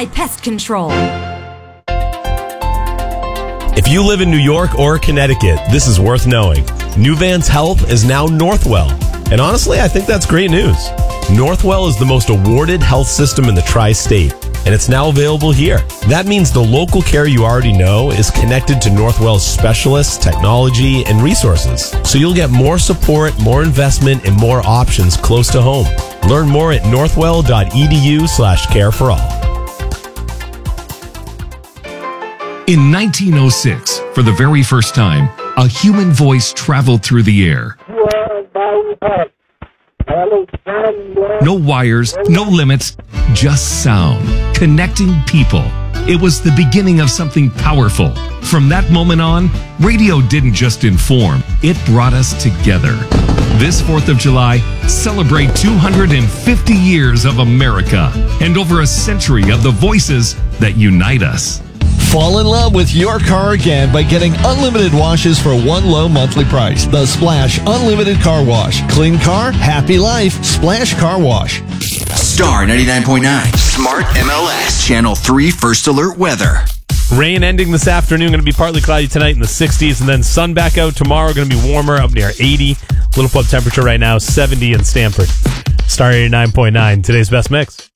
Supply Pest Control. If you live in New York or Connecticut, this is worth knowing. Nuvance Health is now Northwell. And honestly, I think that's great news. Northwell is the most awarded health system in the tri-state, and it's now available here. That means the local care you already know is connected to Northwell's specialists, technology, and resources. So you'll get more support, more investment, and more options close to home. Learn more at northwell.edu/careforall. In 1906, for the very first time, a human voice traveled through the air. No wires, no limits, just sound, connecting people. It was the beginning of something powerful. From that moment on, radio didn't just inform, it brought us together. This 4th of July, celebrate 250 years of America and over a century of the voices that unite us. Fall in love with your car again by getting unlimited washes for one low monthly price. The Splash Unlimited Car Wash. Clean car, happy life. Splash Car Wash. Star 99.9. Smart MLS. Channel 3 First Alert Weather. Rain ending this afternoon, going to be partly cloudy tonight in the 60s, and then sun back out tomorrow, going to be warmer up near 80. Little pub temperature right now, 70 in Stamford. Star 89.9, today's best mix.